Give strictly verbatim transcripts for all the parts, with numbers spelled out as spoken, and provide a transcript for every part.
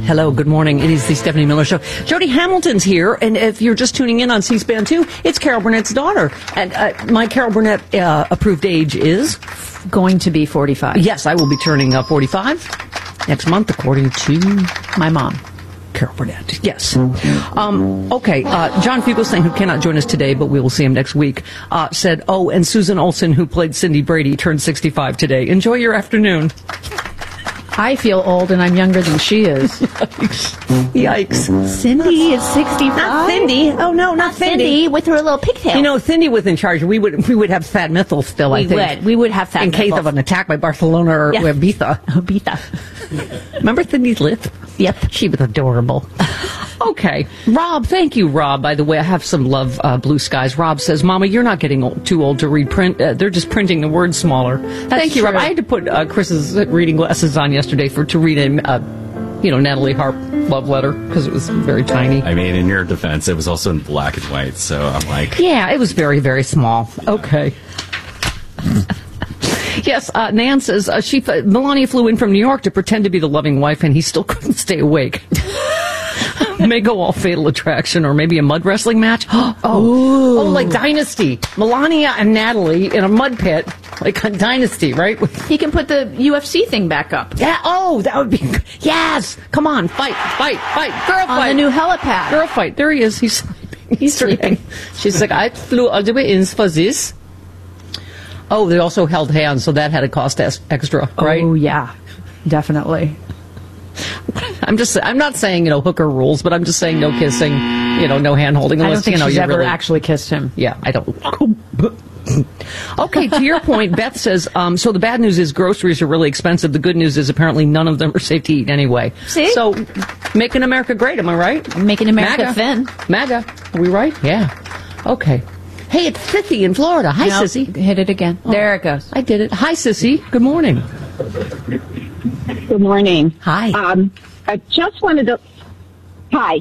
Hello, good morning. It is the Stephanie Miller Show. Jody Hamilton's here, and if you're just tuning in on C-SPAN two, it's Carol Burnett's daughter. And uh, my Carol Burnett uh, approved age is? Going to be forty-five. Yes, I will be turning uh, forty-five next month, according to my mom. Carol Burnett, yes. Um, okay, uh, John Fugelsang, who cannot join us today, but we will see him next week, uh, said, oh, and Susan Olsen, who played Cindy Brady, turned sixty-five today. Enjoy your afternoon. I feel old, and I'm younger than she is. Yikes. Yikes. Cindy is sixty-five. Not Cindy. Oh, no, not, not Cindy. Cindy with her little pigtail. You know, Cindy was in charge. We would we would have Fat Mithil still, we I think. We would. We would have Fat In Mithil. case of an attack by Barcelona or yeah. Ibiza. Ibiza. Remember Cindy's lip? Yep. She was adorable. Okay. Rob, thank you, Rob. By the way, I have some love uh, blue skies. Rob says, Mama, you're not getting old, too old to read print. Uh, they're just printing the words smaller. That's thank you, true. Rob. I had to put uh, Chris's reading glasses on yesterday for to read a, uh, you know, Natalie Harp love letter because it was very tiny. I mean, in your defense, it was also in black and white, so I'm like... Yeah, it was very, very small. Okay. Yes, uh, Nan says uh, she uh, Melania flew in from New York to pretend to be the loving wife, and he still couldn't stay awake. May go all Fatal Attraction or maybe a mud wrestling match. Oh, oh, like Dynasty. Melania and Natalie in a mud pit, like on Dynasty, right? He can put the U F C thing back up. Yeah. Oh, that would be. Yes. Come on, fight, fight, fight, girl, on fight. the new helipad. Girl, fight. There he is. He's sleeping. He's sleeping. She's like, I flew all the way in for this. Oh, they also held hands, so that had to cost us extra, right? Oh, yeah, definitely. I'm just, I'm not saying, you know, hooker rules, but I'm just saying no kissing, you know, no hand holding. I don't think you know, she's ever really, actually kissed him. Yeah, I don't. Okay, to your point, Beth says, um, so the bad news is groceries are really expensive. The good news is apparently none of them are safe to eat anyway. See? So, making America great, am I right? Making America MAGA. thin. MAGA. Are we right? Yeah. Okay. Hey, it's Sissy in Florida. Hi, nope, Sissy. Hit it again. Oh, there it goes. I did it. Hi, Sissy. Good morning. Good morning. Hi. Um, I just wanted to... Hi.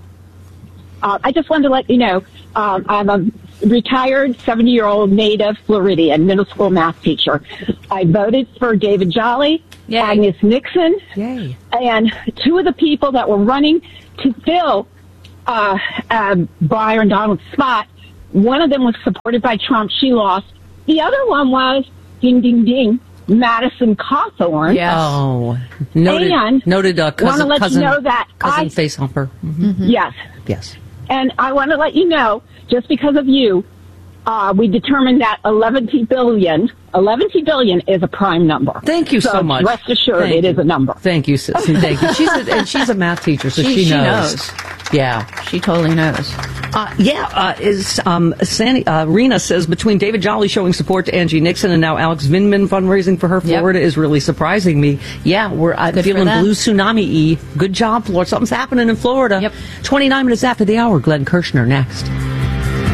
Uh, I just wanted to let you know, um, I'm a retired seventy-year-old native Floridian middle school math teacher. I voted for David Jolly, Yay. Agnes Nixon, Yay. and two of the people that were running to fill uh, uh, Byron Donald's spot. One of them was supported by Trump. She lost. The other one was, ding, ding, ding, Madison Cawthorn. Yes. Oh, noted. And noted. Uh, cousin, want to let cousin, you know that cousin I, face humper. Mm-hmm. Mm-hmm. Yes. Yes. And I want to let you know, just because of you, uh, we determined that eleven billion, eleven billion is a prime number. Thank you so, so much. Rest assured, Thank it you. is a number. Thank you, Sissy. Thank you. She's a, and she's a math teacher, so she, she, she knows. knows. Yeah. She totally knows. Uh, yeah, uh, is um, Sandy, uh, Rena says between David Jolly showing support to Angie Nixon and now Alex Vindman fundraising for her, Florida yep. is really surprising me. Yeah, we're uh, feeling blue tsunami-y. Good job, Florida. Something's happening in Florida. Yep. twenty-nine minutes after the hour, Glenn Kirshner next.